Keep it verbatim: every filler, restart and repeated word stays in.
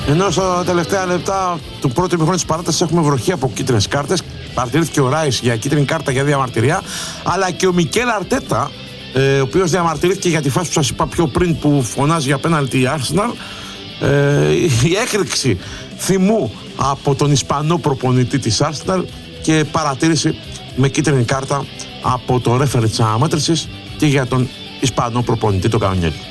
Ενώ στα τελευταία λεπτά του πρώτου ημιχρόνου της παράτασης έχουμε βροχή από κίτρινες κάρτες. Παρατηρήθηκε ο Ράις για κίτρινη κάρτα για διαμαρτυρία, αλλά και ο Μικέλ Αρτέτα, ε, ο οποίος διαμαρτυρήθηκε για τη φάση που σας είπα πιο πριν που φωνάζει για πέναλτι η Arsenal. Ε, η έκρηξη θυμού από τον Ισπανό προπονητή της Arsenal και παρατήρηση με κίτρινη κάρτα από το ρέφερι της αναμέτρησης και για τον Ισπανό προπονητή, τον Κανονιέλη.